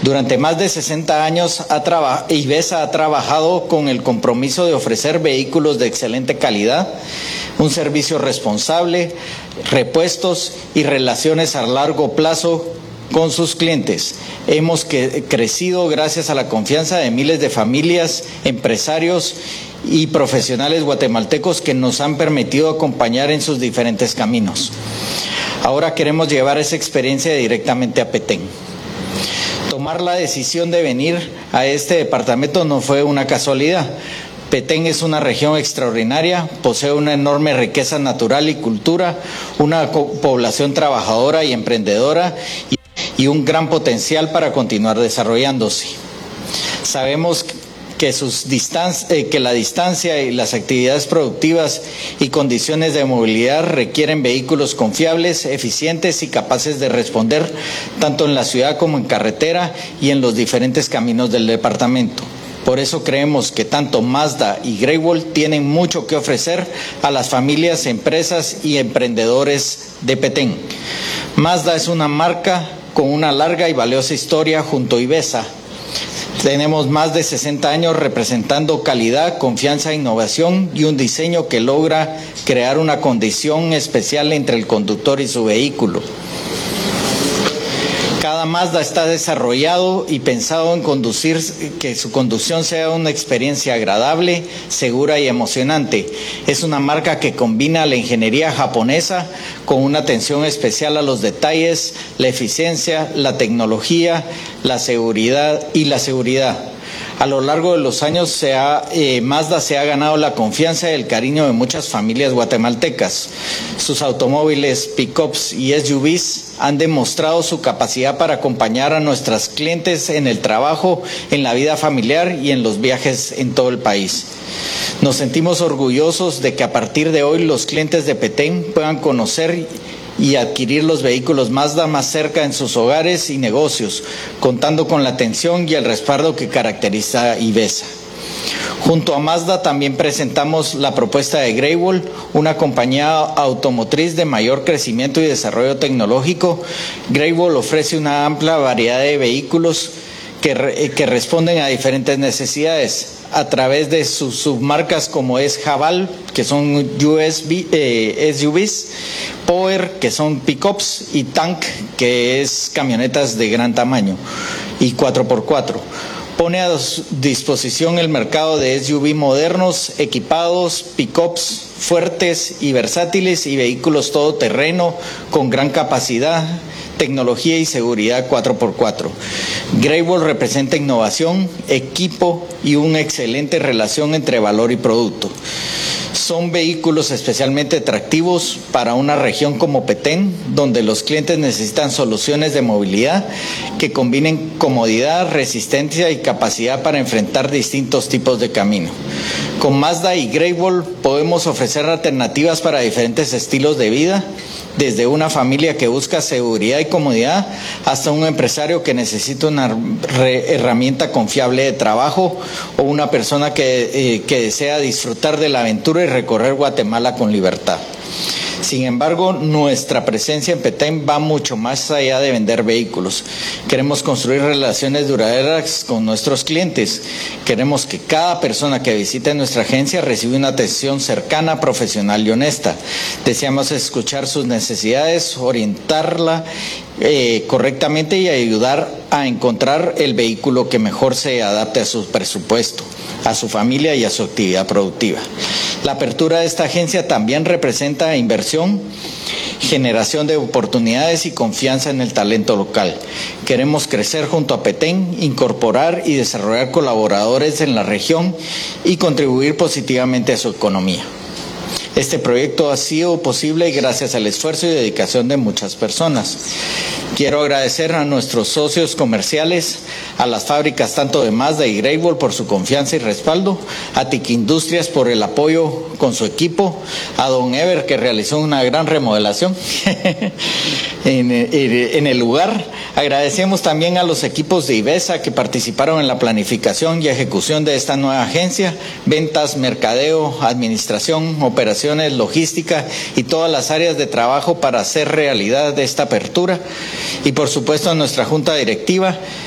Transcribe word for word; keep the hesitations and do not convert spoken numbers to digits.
Durante más de sesenta años, ha traba- IVESA ha trabajado con el compromiso de ofrecer vehículos de excelente calidad, un servicio responsable, repuestos y relaciones a largo plazo con sus clientes. Hemos que, crecido gracias a la confianza de miles de familias, empresarios y profesionales guatemaltecos que nos han permitido acompañar en sus diferentes caminos. Ahora queremos llevar esa experiencia directamente a Petén. Tomar la decisión de venir a este departamento no fue una casualidad. Petén es una región extraordinaria, posee una enorme riqueza natural y cultura, una población trabajadora y emprendedora y, y un gran potencial para continuar desarrollándose. Sabemos que, sus distanci- eh, que la distancia y las actividades productivas y condiciones de movilidad requieren vehículos confiables, eficientes y capaces de responder tanto en la ciudad como en carretera y en los diferentes caminos del departamento. Por eso creemos que tanto Mazda y Great Wall tienen mucho que ofrecer a las familias, empresas y emprendedores de Petén. Mazda es una marca con una larga y valiosa historia junto a IVESA. Tenemos más de sesenta años representando calidad, confianza, innovación y un diseño que logra crear una condición especial entre el conductor y su vehículo. Cada Mazda está desarrollado y pensado en conducir, que su conducción sea una experiencia agradable, segura y emocionante. Es una marca que combina la ingeniería japonesa con una atención especial a los detalles, la eficiencia, la tecnología, la seguridad y la seguridad. A lo largo de los años, se ha, eh, Mazda se ha ganado la confianza y el cariño de muchas familias guatemaltecas. Sus automóviles, pick-ups y S U Vs han demostrado su capacidad para acompañar a nuestros clientes en el trabajo, en la vida familiar y en los viajes en todo el país. Nos sentimos orgullosos de que a partir de hoy los clientes de Petén puedan conocer y adquirir los vehículos Mazda más cerca en sus hogares y negocios, contando con la atención y el respaldo que caracteriza a IVESA. Junto a Mazda también presentamos la propuesta de Great Wall, una compañía automotriz de mayor crecimiento y desarrollo tecnológico. Great Wall ofrece una amplia variedad de vehículos que, que responden a diferentes necesidades a través de sus submarcas como es Haval, que son U S B, eh, S U Vs, Power, que son pickups, y Tank, que es camionetas de gran tamaño, y cuatro por cuatro. Pone a disposición el mercado de S U V modernos, equipados, pickups fuertes y versátiles y vehículos todoterreno con gran capacidad, tecnología y seguridad cuatro por cuatro. Great Wall representa innovación, equipo y una excelente relación entre valor y producto. Son vehículos especialmente atractivos para una región como Petén, donde los clientes necesitan soluciones de movilidad que combinen comodidad, resistencia y capacidad para enfrentar distintos tipos de camino. Con Mazda y Great Wall podemos ofrecer alternativas para diferentes estilos de vida, desde una familia que busca seguridad y comodidad hasta un empresario que necesita una herramienta confiable de trabajo o una persona que, eh, que desea disfrutar de la aventura y recorrer Guatemala con libertad. Sin embargo, nuestra presencia en Petén va mucho más allá de vender vehículos. Queremos construir relaciones duraderas con nuestros clientes. Queremos que cada persona que visite nuestra agencia reciba una atención cercana, profesional y honesta. Deseamos escuchar sus necesidades, orientarla eh, correctamente y ayudar a encontrar el vehículo que mejor se adapte a su presupuesto, a su familia y a su actividad productiva. La apertura de esta agencia también representa inversión, generación de oportunidades y confianza en el talento local. Queremos crecer junto a Petén, incorporar y desarrollar colaboradores en la región y contribuir positivamente a su economía. Este proyecto ha sido posible gracias al esfuerzo y dedicación de muchas personas. Quiero agradecer a nuestros socios comerciales, a las fábricas tanto de Mazda y Great Wall por su confianza y respaldo, a T I C Industrias por el apoyo con su equipo, a Don Ever que realizó una gran remodelación en, en el lugar. Agradecemos también a los equipos de IVESA que participaron en la planificación y ejecución de esta nueva agencia, ventas, mercadeo, administración, operaciones, logística y todas las áreas de trabajo para hacer realidad de esta apertura. Y por supuesto a nuestra junta directiva